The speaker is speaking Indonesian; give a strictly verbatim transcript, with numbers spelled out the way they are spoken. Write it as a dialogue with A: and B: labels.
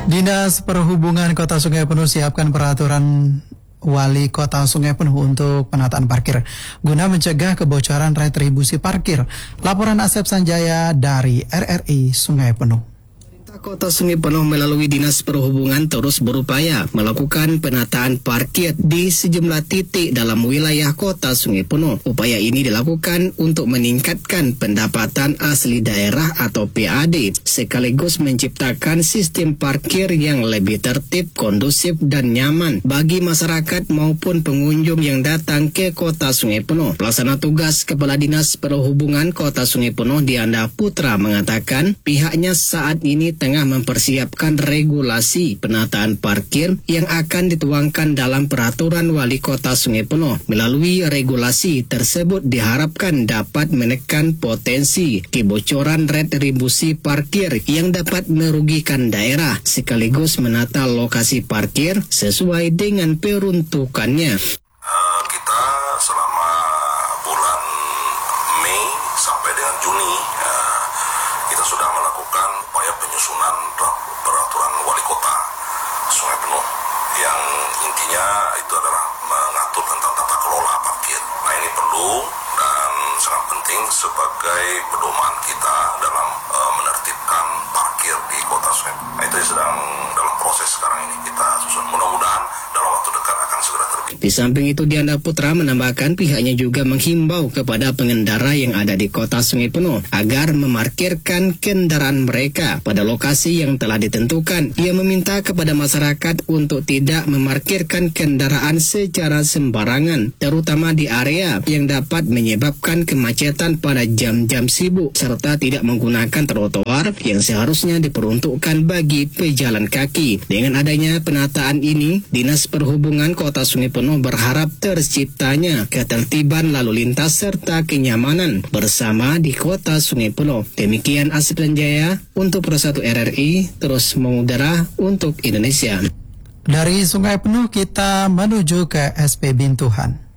A: Dinas Perhubungan Kota Sungai Penuh siapkan peraturan Wali Kota Sungai Penuh untuk penataan parkir guna mencegah kebocoran retribusi parkir. Laporan Asep Sanjaya dari R R I Sungai Penuh.
B: Kota Sungai Penuh melalui Dinas Perhubungan terus berupaya melakukan penataan parkir di sejumlah titik dalam wilayah Kota Sungai Penuh. Upaya ini dilakukan untuk meningkatkan pendapatan asli daerah atau P A D, sekaligus menciptakan sistem parkir yang lebih tertib, kondusif, dan nyaman bagi masyarakat maupun pengunjung yang datang ke Kota Sungai Penuh. Pelaksana tugas Kepala Dinas Perhubungan Kota Sungai Penuh Dianda Putra mengatakan pihaknya saat ini tengah mempersiapkan regulasi penataan parkir yang akan dituangkan dalam peraturan Wali Kota Sungai Penuh. Melalui regulasi tersebut diharapkan dapat menekan potensi kebocoran retribusi parkir yang dapat merugikan daerah, sekaligus menata lokasi parkir sesuai dengan peruntukannya.
C: Uh, kita selama bulan Mei sampai dengan Juni uh, kita sudah melakukan upaya penyusunan peraturan Wali Kota Sungai Penuh yang intinya itu adalah mengatur tentang tata kelola parkir. Nah, ini perlu dan sangat penting sebagai pedoman kita dalam uh, menertibkan parkir di Kota Sungai Penuh. Nah, itu sedang dalam proses sekarang ini kita susun. Mudah-mudahan dalam waktu dekat akan segera terbit.
B: Di samping itu, Dianda Putra menambahkan pihaknya juga menghimbau kepada pengendara yang ada di Kota Sungai Penuh agar memarkirkan kendaraan mereka pada lokasi yang telah ditentukan. Ia meminta kepada masyarakat untuk tidak memarkirkan kendaraan secara sembarangan, terutama di area yang dapat menyebabkan kemacetan pada jam-jam sibuk, serta tidak menggunakan trotoar yang seharusnya diperuntukkan bagi pejalan kaki. Dengan adanya penataan ini, Dinas Perhubungan Kota Sungai Penuh berharap terciptanya ketertiban lalu lintas serta kenyamanan bersama di Kota Sungai Penuh. Demikian Asep Sanjaya untuk Persatu R R I, terus mengudara untuk Indonesia.
A: Dari Sungai Penuh kita menuju ke S P Bintuhan.